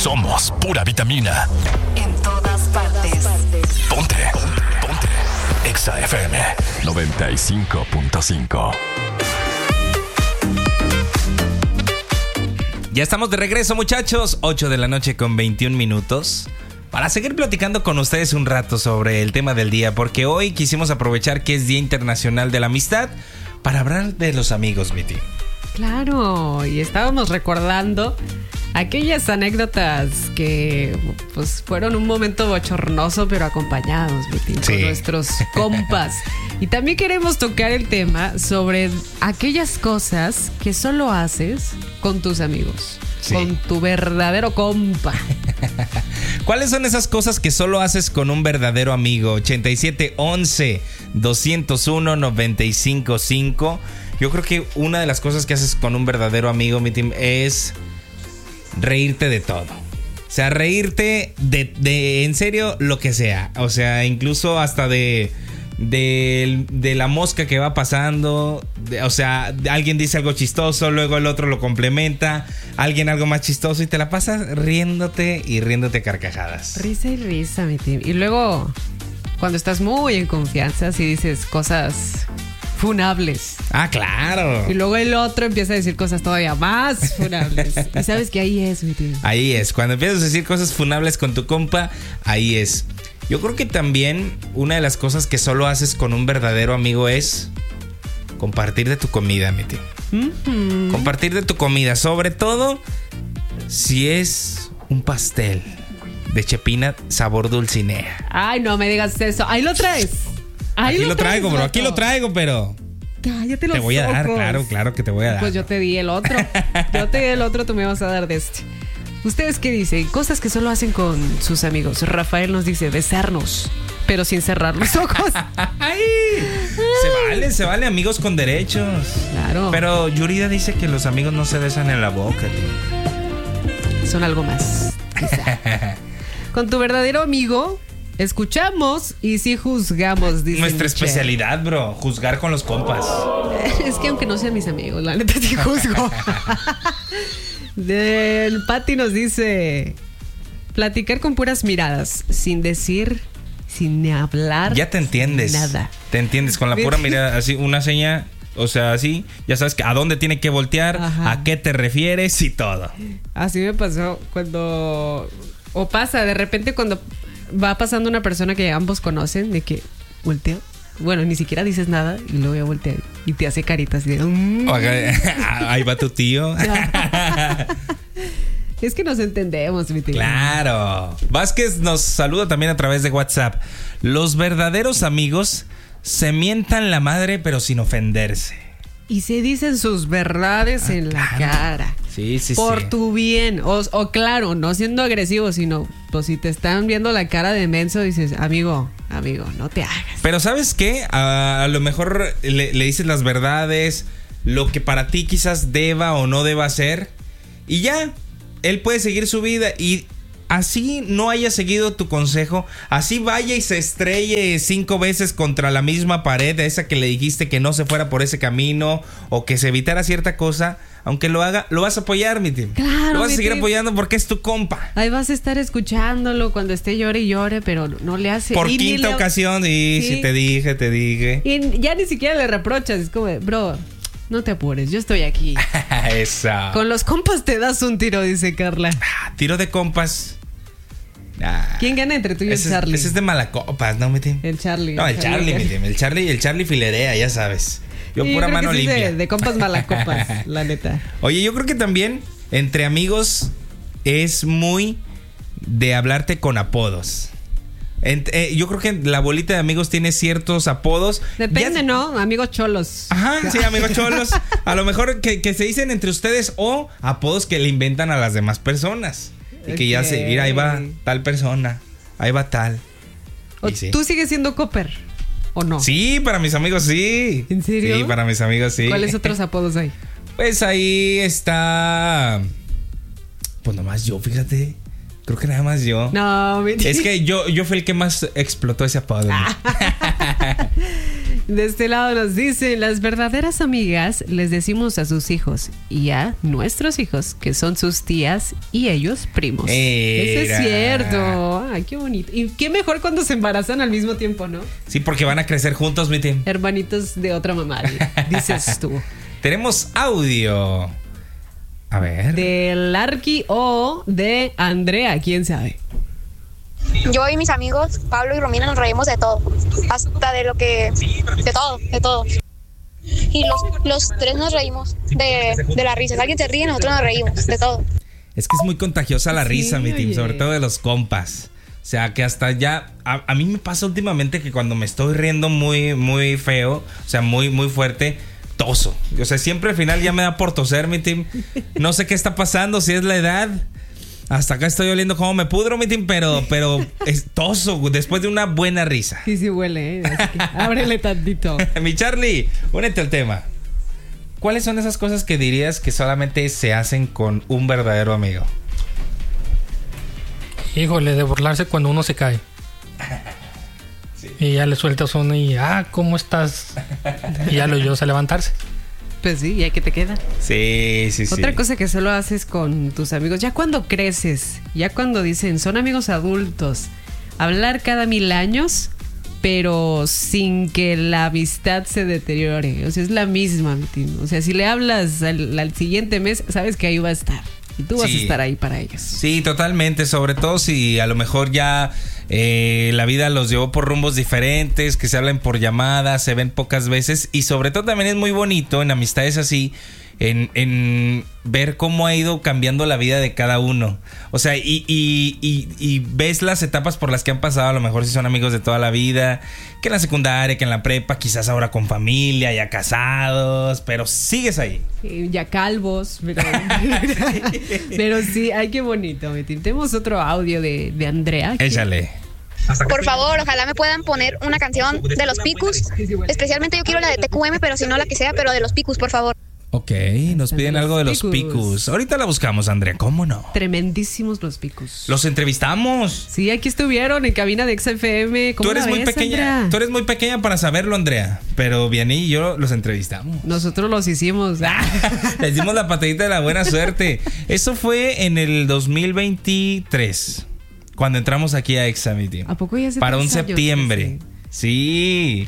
Somos pura vitamina. En todas partes. Ponte. Exa FM 95.5. Ya estamos de regreso, muchachos. 8 de la noche con 21 minutos. Para seguir platicando con ustedes un rato sobre el tema del día. Porque hoy quisimos aprovechar que es Día Internacional de la Amistad para hablar de los amigos, Miti. Claro, y estábamos recordando aquellas anécdotas que pues fueron un momento bochornoso, pero acompañados, Miti, Sí. con nuestros compas. Y también queremos tocar el tema sobre aquellas cosas que solo haces con tus amigos, Sí. con tu verdadero compa. ¿Cuáles son esas cosas que solo haces con un verdadero amigo? 8711-201-955. Yo creo que una de las cosas que haces con un verdadero amigo, mi team, es reírte de todo. O sea, reírte de en serio lo que sea. O sea, incluso hasta de la mosca que va pasando. O sea, alguien dice algo chistoso, luego el otro lo complementa. Alguien algo más chistoso y te la pasas riéndote y riéndote a carcajadas. Risa y risa, mi team. Y luego, cuando estás muy en confianza, si dices cosas funables. Ah, claro. Y luego el otro empieza a decir cosas todavía más funables. Y sabes que ahí es, mi tío. Ahí es. Cuando empiezas a decir cosas funables con tu compa, ahí es. Yo creo que también una de las cosas que solo haces con un verdadero amigo es compartir de tu comida, mi tío. Mm-hmm. Compartir de tu comida. Sobre todo si es un pastel de chepina sabor dulcinea. Ay, no me digas eso. Ahí lo traes. Ahí Aquí lo traes, traigo, bro. vato. Aquí lo traigo, pero Cállate los te voy a dar. ojos. Claro que te voy a dar. Pues yo te di el otro. Tú me vas a dar de este. ¿Ustedes qué dicen? Cosas que solo hacen con sus amigos. Rafael nos dice besarnos, pero sin cerrar los ojos. ¡Ay! Se vale, amigos con derechos. Claro. Pero Yurida dice que los amigos no se besan en la boca, tío. Son algo más, quizá. Con tu verdadero amigo escuchamos y sí juzgamos, dice Nuestra Michelle. especialidad, bro. Juzgar con los compas. Es que aunque no sean mis amigos, la neta sí juzgo. Del Pati nos dice platicar con puras miradas, sin decir, sin hablar. Ya te entiendes. Nada. Te entiendes con la pura mirada, así una seña, o sea, así, ya sabes que a dónde tiene que voltear, Ajá. a qué te refieres y todo. Así me pasó cuando o pasa de repente cuando va pasando una persona que ambos conocen, de que volteo. Bueno, ni siquiera dices nada y luego ya voltea y te hace caritas de Ahí va tu tío. Es que nos entendemos, mi tío. Claro. Vázquez nos saluda también a través de WhatsApp. Los verdaderos amigos se mientan la madre pero sin ofenderse. Y se dicen sus verdades en la cara. Sí. Por tu bien. O claro, no siendo agresivo, sino pues si te están viendo la cara de menso, dices, amigo, no te hagas. Pero ¿sabes qué? A lo mejor le dices las verdades, lo que para ti quizás deba o no deba hacer, y ya, él puede seguir su vida y así no haya seguido tu consejo, así vaya y se estrelle 5 veces contra la misma pared, esa que le dijiste que no se fuera por ese camino o que se evitara cierta cosa, aunque lo haga, lo vas a apoyar, mi team. Claro, lo vas a mi seguir team. apoyando porque es tu compa. Ahí vas a estar escuchándolo cuando esté llore y llore, pero no le hace. Por y ni quinta le- ocasión, y Sí. si te dije. Y ya ni siquiera le reprochas. Es como, bro, no te apures, yo estoy aquí. Esa. Con los compas te das un tiro, dice Carla. Tiro de compas. Ah, ¿Quién gana entre tú y el Charlie? Ese es de malacopas, ¿no, mi team? El Charlie. No, el Charlie, mi team. El Charlie filerea, ya sabes. Yo Sí, pura creo que mano sí limpia. de compas malacopas, la neta. Oye, yo creo que también entre amigos es muy de hablarte con apodos. Yo creo que la bolita de amigos tiene ciertos apodos. Depende, Ya- ¿no? Amigos cholos. Ajá, sí, amigos cholos. A lo mejor que se dicen entre ustedes o apodos que le inventan a las demás personas. Y que ya se... Mira, ahí va tal persona. Ahí va tal. O Y sí. ¿Tú sigues siendo copper o no? Sí, para mis amigos sí. ¿En serio? Sí, para mis amigos sí. ¿Cuáles otros apodos hay? Pues ahí está... Pues nomás yo, fíjate. Creo que nada más yo. No, mentira. Es que yo fui el que más explotó ese apodo. De este lado nos dicen, las verdaderas amigas les decimos a sus hijos y a nuestros hijos que son sus tías y ellos primos. Eso es cierto. Ay, qué bonito. Y qué mejor cuando se embarazan al mismo tiempo, ¿no? Sí, porque van a crecer juntos, mi team. Hermanitos de otra mamá, dices tú. Tenemos audio. A ver. De Larky o de Andrea, quién sabe. Yo y mis amigos, Pablo y Romina, nos reímos de todo. Hasta de lo que... De todo. Y los tres nos reímos de la risa. Si alguien se ríe, nosotros nos reímos de todo. Es que es muy contagiosa la risa, mi team, oye. sobre todo de los compas. O sea, que hasta ya... A mí me pasa últimamente que cuando me estoy riendo muy, muy feo, o sea, muy, muy fuerte... toso. O sea, siempre al final ya me da por toser, mi team. No sé qué está pasando, si es la edad. Hasta acá estoy oliendo como me pudro, mi team, pero es toso después de una buena risa. Sí huele, ¿eh? Así que ábrele tantito. Mi Charlie, únete al tema. ¿Cuáles son esas cosas que dirías que solamente se hacen con un verdadero amigo? Híjole, de burlarse cuando uno se cae. Sí. Y ya le sueltas uno y ¿cómo estás? Y ya lo ayudas a levantarse. Pues sí, ya que te queda. Sí. Otra cosa que solo haces con tus amigos, ya cuando creces, ya cuando dicen son amigos adultos, hablar cada 1000 años, pero sin que la amistad se deteriore. O sea, es la misma, mi tío. O sea, si le hablas al siguiente mes, sabes que ahí va a estar. Y tú vas a estar ahí para ellos. Sí, totalmente. Sobre todo si a lo mejor ya la vida los llevó por rumbos diferentes, que se hablan por llamadas, se ven pocas veces. Y sobre todo también es muy bonito en amistades así, en ver cómo ha ido cambiando la vida de cada uno. O sea, y ves las etapas por las que han pasado. A lo mejor si son amigos de toda la vida, que en la secundaria, que en la prepa, quizás ahora con familia, ya casados, pero sigues ahí. Ya calvos, pero sí, ay, qué bonito. Tenemos otro audio de Andrea. Échale. Por favor, ojalá me puedan poner una canción de los Picus. Especialmente yo quiero la de TQM, pero si no la que sea, pero de los Picus, por favor. Ok, nos piden algo de los Picus. Ahorita la buscamos, Andrea, ¿cómo no? Tremendísimos los Picus. Los entrevistamos. Sí, aquí estuvieron en cabina de XFM. Tú eres muy pequeña. Andrea? Tú eres muy pequeña para saberlo, Andrea. Pero Vianney y yo los entrevistamos. Nosotros los hicimos. Les dimos la patadita de la buena suerte. Eso fue en el 2023. Cuando entramos aquí a Exa, mi tío. ¿A poco ya se para un septiembre? Sí.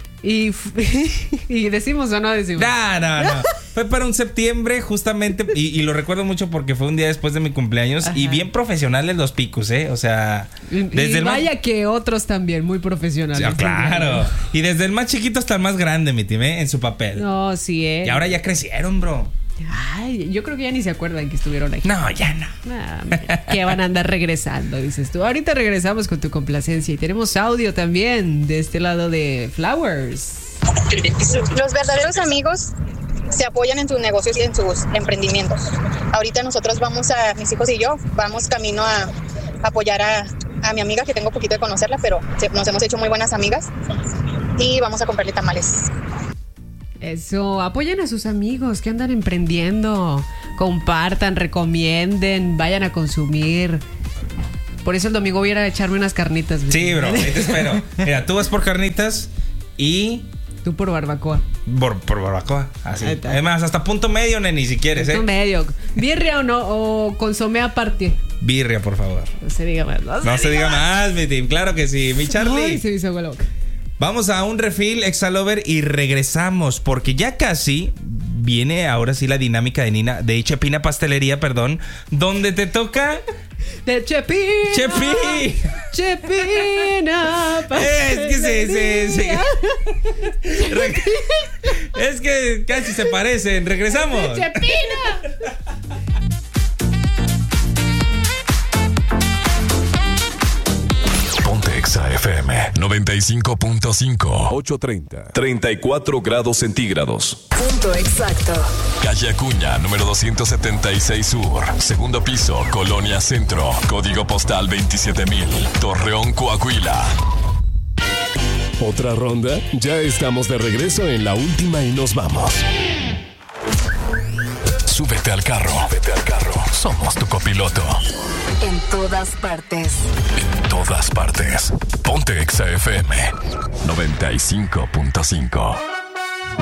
¿Y decimos o no decimos? No. Fue para un septiembre justamente y lo recuerdo mucho porque fue un día después de mi cumpleaños. Ajá. Y bien profesionales los Picus, ¿eh? O sea, desde vaya que otros también muy profesionales. Sí, claro. Y desde el más chiquito hasta el más grande, mi team, en su papel. No, sí, Y ahora ya crecieron, bro. Ay, yo creo que ya ni se acuerdan que estuvieron aquí. No, ya no. Que van a andar regresando, dices tú. Ahorita regresamos con tu complacencia y tenemos audio también de este lado de Flowers. Los verdaderos amigos se apoyan en sus negocios y en sus emprendimientos. Ahorita nosotros mis hijos y yo, vamos camino a apoyar a mi amiga, que tengo poquito de conocerla, pero nos hemos hecho muy buenas amigas y vamos a comprarle tamales. Eso, apoyen a sus amigos que andan emprendiendo, compartan, recomienden, vayan a consumir. Por eso el domingo voy a ir a echarme unas carnitas. Sí, bro, ahí te espero. Mira, tú vas por carnitas y... Tú por barbacoa. Por barbacoa, así. Además, hasta punto medio, neni, si quieres, punto medio. ¿Birria o no? ¿O consomé aparte? Birria, por favor. No se diga más. No se diga más, mi team. Claro que sí. Mi Charlie. Ay, se me hizo agua la boca. Vamos a un refill Exalover y regresamos porque ya casi viene ahora sí la dinámica de Chepina Pastelería, donde te toca... De Chepina. Es que sí. Es que casi se parecen. Regresamos. De Chepina. Exa FM 95.5 8:30 34 grados centígrados. Punto exacto. Calle Acuña, número 276 Sur, segundo piso, Colonia Centro, código postal 27000, Torreón, Coahuila. ¿Otra ronda? Ya estamos de regreso en la última y nos vamos. Súbete al carro. Somos tu copiloto. En todas partes. En todas partes. Ponte Exa FM 95.5.